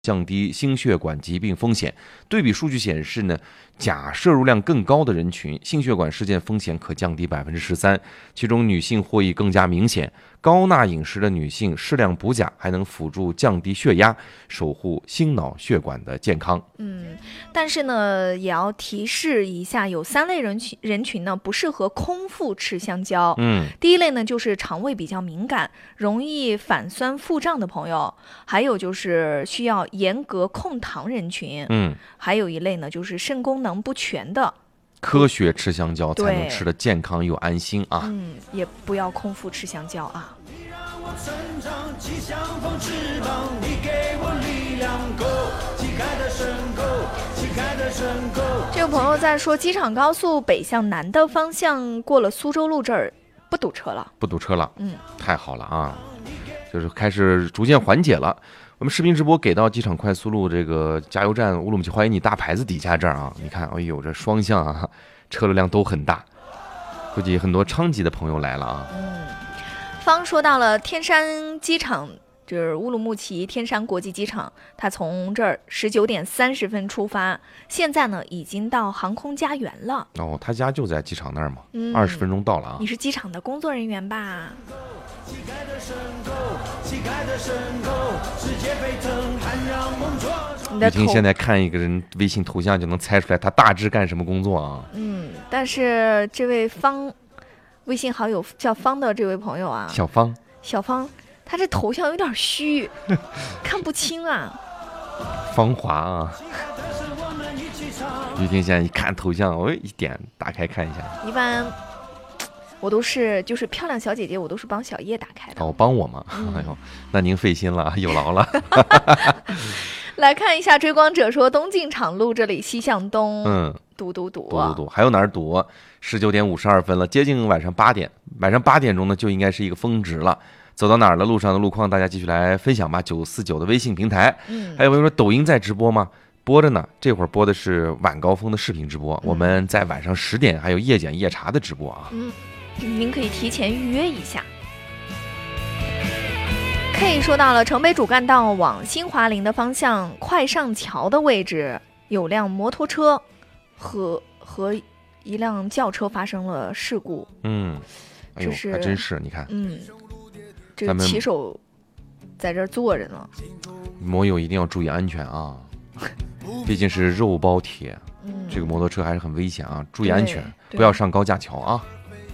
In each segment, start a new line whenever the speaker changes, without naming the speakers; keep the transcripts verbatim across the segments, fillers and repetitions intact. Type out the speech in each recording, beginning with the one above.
降低心血管疾病风险。对比数据显示呢，钾摄入量更高的人群，心血管事件风险可降低百分之十三，其中女性获益更加明显。高钠饮食的女性适量补钾，还能辅助降低血压，守护心脑血管的健康。
嗯，但是呢，也要提示一下，有三类人群人群呢不适合空腹吃香蕉。
嗯，
第一类呢就是肠胃比较敏感、容易反酸腹胀的朋友，还有就是需要严格控糖人群。
嗯，
还有一类呢就是肾功能不全的。
科学吃香蕉才能吃得健康又安心啊！
嗯，也不要空腹吃香蕉啊。这位朋友在说，机场高速北向南的方向过了苏州路这儿不堵车了，
不堵车了，
嗯，
太好了啊！就是开始逐渐缓解了。我们视频直播给到机场快速路这个加油站乌鲁木齐欢迎你大牌子底下这儿啊，你看，哎呦，这双向啊，车流量都很大，估计很多昌吉的朋友来了啊。
嗯，方说到了天山机场，就是乌鲁木齐天山国际机场，他从这儿十九点三十分出发，现在呢已经到航空家园了。
哦，他家就在机场那儿嘛，
二
十、嗯、分钟到了啊。
你是机场的工作人员吧？
雨婷现在看一个人微信头像就能猜出来他大致干什么工作啊。
嗯，但是这位方微信好友叫方的这位朋友啊，
小方，
小方，他这头像有点虚，看不清啊。
芳华啊。雨婷现在一看头像，我一点打开看一下。
一般我都是就是漂亮小姐姐，我都是帮小叶打开的。
哦，帮我吗？嗯、哎呦，那您费心了，有劳了。
来看一下追光者说，东进场路这里西向东，
嗯，
堵堵堵，
堵堵堵，还有哪儿堵？十九点五十二分了，接近晚上八点，晚上八点钟呢就应该是一个峰值了。走到哪儿了？路上的路况大家继续来分享吧。九四九的微信平台，
嗯，
还有朋友说抖音在直播吗？播着呢，这会儿播的是晚高峰的视频直播，嗯、我们在晚上十点还有夜检夜查的直播啊。
嗯。您可以提前预约一下。K 说到了城北主干道往新华林的方向快上桥的位置，有辆摩托车和和一辆轿车发生了事故。
嗯，哎呦，
这是
还真是，你看，
嗯，这个骑手在这儿坐着呢。
摩友一定要注意安全啊，毕竟是肉包铁，
嗯，
这个摩托车还是很危险啊，注意安全，不要上高架桥啊。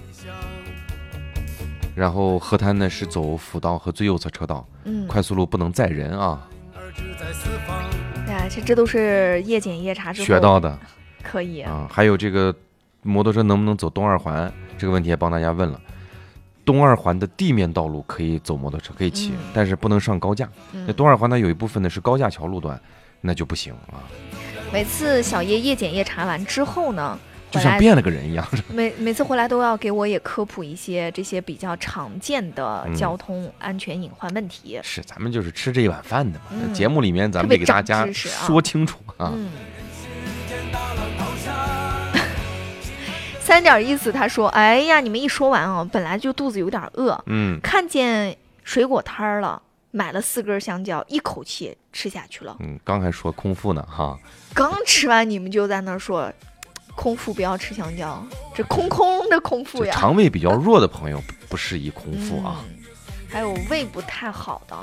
然后河滩呢是走辅道和最右侧车道，
嗯，
快速路不能载人啊。
哎呀，这这都是夜检夜查之后
学到的，
可以
啊。还有这个摩托车能不能走东二环，这个问题也帮大家问了。东二环的地面道路可以走摩托车，可以骑，嗯、但是不能上高架。那、嗯、东二环呢有一部分呢是高架桥路段，那就不行啊。
每次小叶夜检夜查完之后呢，
就像变了个人一样。
每每次回来都要给我也科普一些这些比较常见的交通安全隐患问题。
嗯、是，咱们就是吃这一碗饭的嘛。
嗯、
节目里面咱们得给大家说清楚啊。
嗯、三点意思，他说：“哎呀，你们一说完啊，本来就肚子有点饿，
嗯，
看见水果摊儿了，买了四根香蕉，一口气吃下去了。
嗯，刚还说空腹呢哈，
刚吃完你们就在那儿说。”空腹不要吃香蕉，这空空的空腹呀！
肠胃比较弱的朋友不适宜空腹啊、
嗯。还有胃不太好的。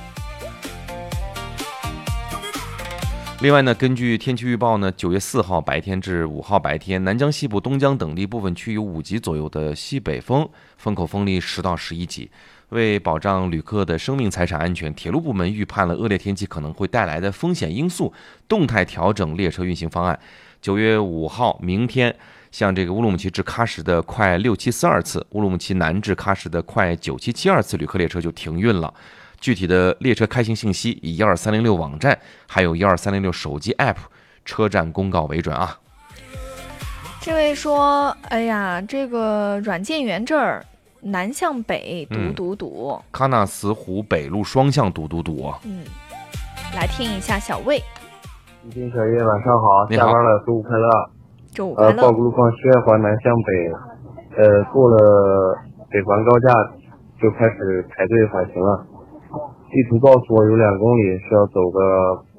另外呢，根据天气预报呢，九月四号白天至五号白天，南江西部、东江等地部分区有五级左右的西北风，风口风力十到十一级。为保障旅客的生命财产安全，铁路部门预判了恶劣天气可能会带来的风险因素，动态调整列车运行方案。九月五号，明天，像这个乌鲁木齐至喀什的快六七四二次，乌鲁木齐南至喀什的快九七七二次旅客列车就停运了。具体的列车开行信息以一二三零六网站还有一二三零六手机 app 车站公告为准啊。
这位说，哎呀，这个软件园这儿南向北堵堵堵，
喀纳斯湖北路双向堵堵堵。
嗯，来听一下小魏。
雨婷小叶晚上好，下班了，周五快乐。
周五快乐。
呃，报个路况，西二环南向北，呃，过了北环高架就开始排队缓行了。 地图告诉我有两公里，是要走个